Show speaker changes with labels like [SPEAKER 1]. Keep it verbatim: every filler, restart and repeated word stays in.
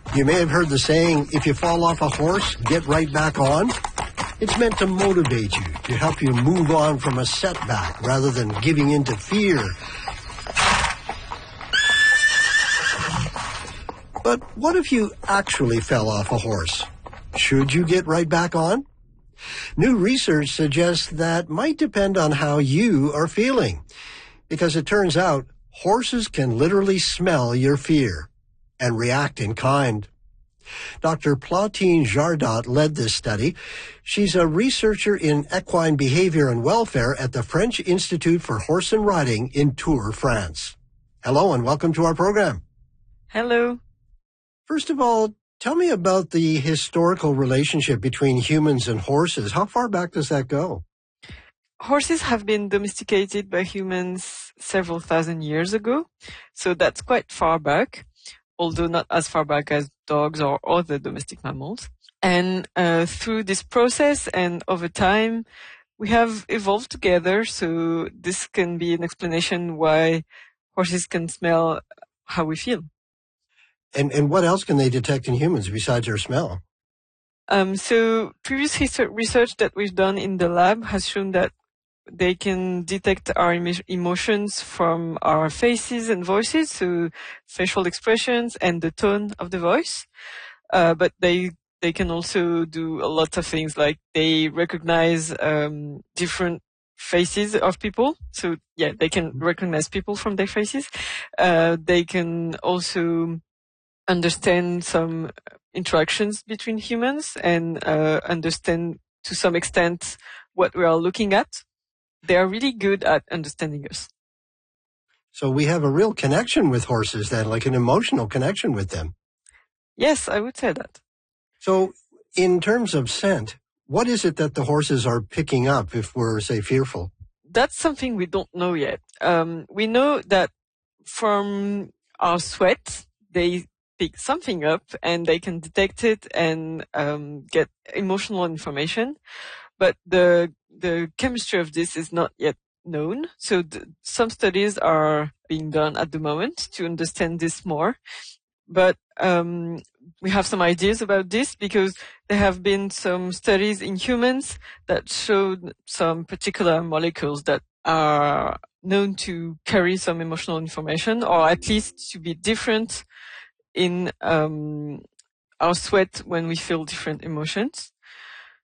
[SPEAKER 1] You may have heard the saying, if you fall off a horse, get right back on. It's meant to motivate you, to help you move on from a setback rather than giving in to fear. But what if you actually fell off a horse? Should you get right back on? New research suggests that might depend on how you are feeling, because it turns out horses can literally smell your fear and react in kind. Doctor Plautine Jardot led this study. She's a researcher in equine behavior and welfare at the French Institute for Horse and Riding in Tours, France. Hello and welcome to our program.
[SPEAKER 2] Hello.
[SPEAKER 1] First of all, tell me about the historical relationship between humans and horses. How far back does that go?
[SPEAKER 2] Horses have been domesticated by humans several thousand years ago, so that's quite far back, although not as far back as dogs or other domestic mammals. And uh, through this process and over time, we have evolved together, so this can be an explanation why horses can smell how we feel.
[SPEAKER 1] And and what else can they detect in humans besides our smell?
[SPEAKER 2] Um, so previous research that we've done in the lab has shown that they can detect our emo- emotions from our faces and voices, so facial expressions and the tone of the voice. Uh, but they they can also do a lot of things, like they recognize um, different faces of people. So yeah, they can recognize people from their faces. Uh, they can also understand some interactions between humans and uh, understand to some extent what we are looking at. They are really good at understanding us.
[SPEAKER 1] So we have a real connection with horses then, like an emotional connection with them.
[SPEAKER 2] Yes, I would say that.
[SPEAKER 1] So in terms of scent, what is it that the horses are picking up if we're, say, fearful?
[SPEAKER 2] That's something we don't know yet. Um, we know that from our sweat, they pick something up and they can detect it and um, get emotional information. But the the chemistry of this is not yet known. So th- some studies are being done at the moment to understand this more. But um, we have some ideas about this because there have been some studies in humans that showed some particular molecules that are known to carry some emotional information, or at least to be different in um, our sweat when we feel different emotions.